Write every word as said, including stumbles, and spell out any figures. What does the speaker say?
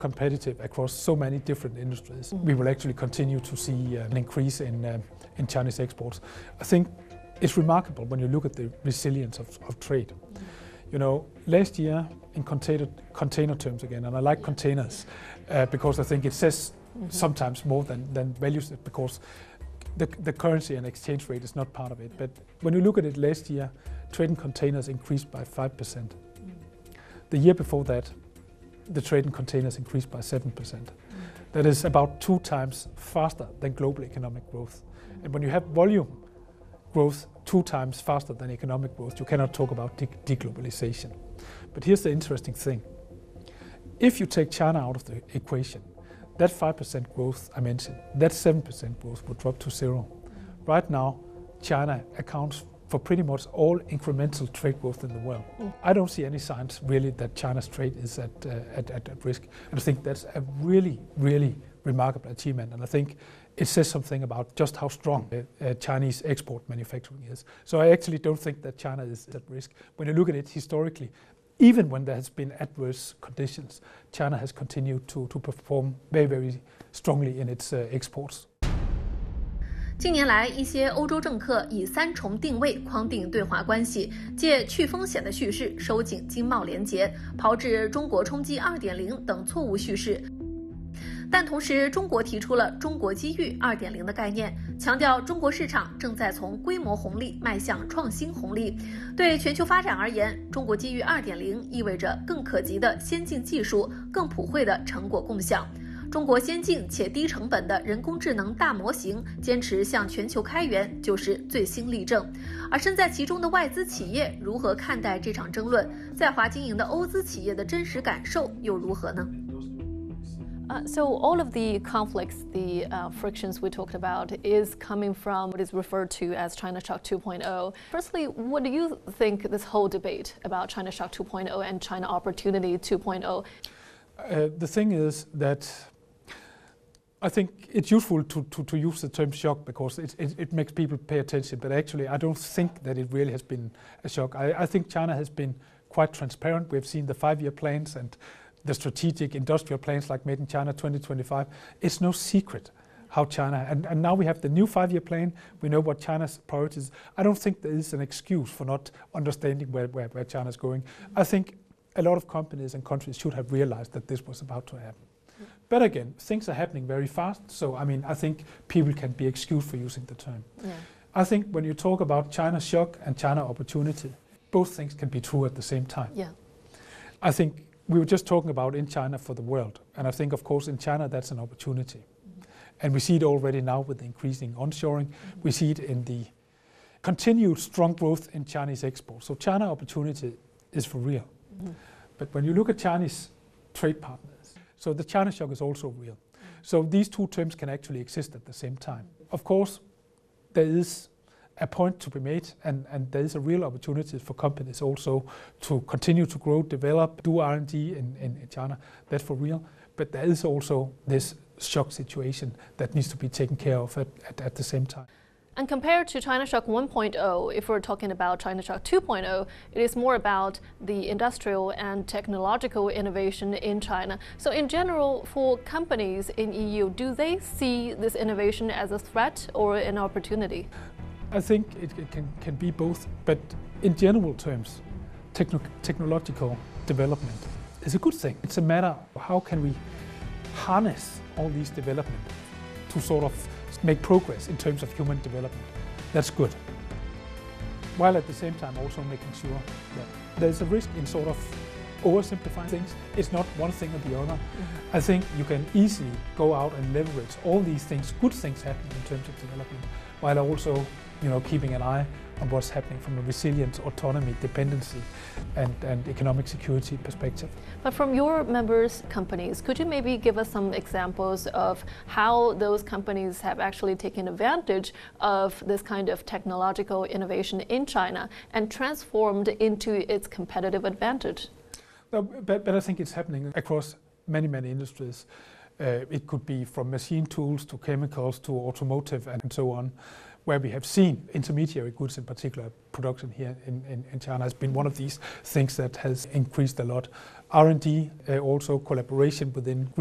competitive across so many different industries, mm-hmm. we will actually continue to see uh, an increase in, uh, in Chinese exports. I think it's remarkable when you look at the resilience of, of trade. Mm-hmm. You know, last year in container, container terms again, and I like containers uh, because I think it says mm-hmm. sometimes more than, than values it, because the, the currency and exchange rate is not part of it. But when you look at it last year, trade in containers increased by five percent. Mm. The year before that, the trade in containers increased by seven percent. Mm. That is about two times faster than global economic growth. Mm. And when you have volume growth two times faster than economic growth, you cannot talk about de deglobalization. But here's the interesting thing. If you take China out of the equation, that five percent growth I mentioned, that seven percent growth would drop to zero. Mm. Right now, China accounts for pretty much all incremental trade growth in the world. Mm. I don't see any signs really that China's trade is at, uh, at, at, at risk. And I think that's a really, really remarkable achievement. And I think it says something about just how strong uh, uh, Chinese export manufacturing is. So I actually don't think that China is at risk. When you look at it historically, even when there has been adverse conditions, China has continued to, to perform very, very strongly in its uh, exports. 近年来，一些欧洲政客以三重定位框定对华关系，借去风险的叙事收紧经贸联结，炮制中国冲击 二点零 等错误叙事。但同时，中国提出了中国机遇 二点零 的概念，强调中国市场正在从规模红利迈向创新红利。对全球发展而言，中国机遇 二点零 意味着更可及的先进技术、更普惠的成果共享。中国先进且低成本的人工智能大模型坚持向全球开源，就是最新例证。而身在其中的外资企业如何看待这场争论？在华经营的欧资企业的真实感受又如何呢？ Uh, so all of the conflicts, the uh, frictions we talked about is coming from what is referred to as China Shock two point oh. Firstly, what do you think this whole debate about China Shock two point oh and China Opportunity two point oh? Uh, the thing is that I think it's useful to, to, to use the term shock because it, it, it makes people pay attention, but actually I don't think that it really has been a shock. I, I think China has been quite transparent. We've seen the five-year plans and the strategic industrial plans like Made in China twenty twenty-five. It's no secret how China, and, and now we have the new five-year plan. We know what China's priorities. I don't think there is an excuse for not understanding where, where, where China's going. I think a lot of companies and countries should have realized that this was about to happen. But again, things are happening very fast, so I mean, I think people can be excused for using the term. Yeah. I think when you talk about China shock and China opportunity, both things can be true at the same time. Yeah. I think we were just talking about in China for the world, and I think, of course, in China that's an opportunity. Mm-hmm. And we see it already now with the increasing onshoring. Mm-hmm. We see it in the continued strong growth in Chinese exports. So China opportunity is for real. Mm-hmm. But when you look at Chinese trade partners, so the China shock is also real. Mm-hmm. So these two terms can actually exist at the same time. Of course, there is a point to be made, and, and there is a real opportunity for companies also to continue to grow, develop, do R and D in, in, in China. That's for real. But there is also this shock situation that needs to be taken care of at, at, at the same time. And compared to China Shock one point oh, if we're talking about China Shock two point oh, it is more about the industrial and technological innovation in China. So in general, for companies in E U, do they see this innovation as a threat or an opportunity? I think it, it can, can be both, but in general terms, techno technological development is a good thing. It's a matter of how can we harness all these development to sort of make progress in terms of human development. That's good. While at the same time also making sure that there's a risk in sort of oversimplifying things. It's not one thing or the other. Mm-hmm. I think you can easily go out and leverage all these things, good things happening in terms of development, while also, you know, keeping an eye on what's happening from a resilience, autonomy, dependency, and, and economic security perspective. But from your members' companies, could you maybe give us some examples of how those companies have actually taken advantage of this kind of technological innovation in China and transformed into its competitive advantage? No, but, but I think it's happening across many, many industries. Uh, it could be from machine tools to chemicals to automotive and so on, where we have seen intermediary goods, in particular production here in, in, in China, has been one of these things that has increased a lot. R and D, uh, also collaboration within